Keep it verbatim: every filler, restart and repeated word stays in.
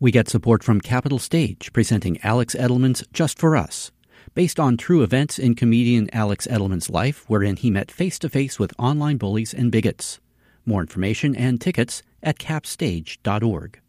We get support from Capital Stage, presenting Alex Edelman's Just for Us, based on true events in comedian Alex Edelman's life, wherein he met face-to-face with online bullies and bigots. More information and tickets at capstage dot org.